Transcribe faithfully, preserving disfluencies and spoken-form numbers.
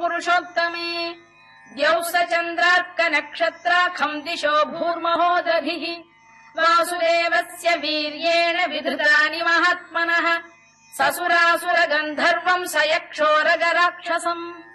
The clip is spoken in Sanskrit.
पुरुषोत्तमे द्यौः स चन्द्रार्क नक्षत्राखम् दिशो भूर्महोदधिः वासुदेवस्य वीर्येण विधृतानि महात्मनः ससुरासुर गन्धर्वम् स यक्षोरगराक्षसम्